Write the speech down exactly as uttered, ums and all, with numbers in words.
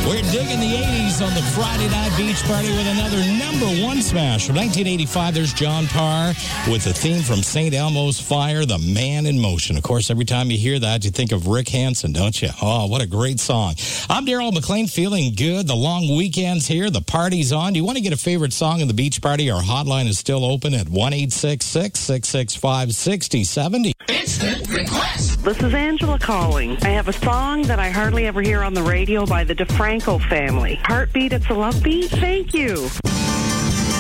We're digging the eighties on the Friday Night Beach Party with another number one smash. From nineteen eighty-five, there's John Parr with the theme from Saint Elmo's Fire, The Man in Motion. Of course, every time you hear that, you think of Rick Hansen, don't you? Oh, what a great song. I'm Daryl McLean, feeling good. The long weekend's here. The party's on. Do you want to get a favorite song in the beach party? Our hotline is still open at one eight six six, six six five, six zero seven zero. Instant request. This is Angela calling. I have a song that I hardly ever hear on the radio by the DeFranco family. Heartbeat, It's a Love Beat. Thank you.